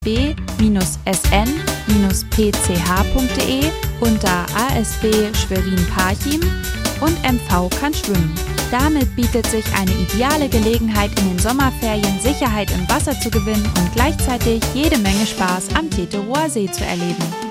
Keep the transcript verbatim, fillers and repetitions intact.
b s n p c h punkt d e, unter A S B Schwerin-Parchim und M V kann schwimmen. Damit bietet sich eine ideale Gelegenheit, in den Sommerferien Sicherheit im Wasser zu gewinnen und gleichzeitig jede Menge Spaß am Teterower See zu erleben.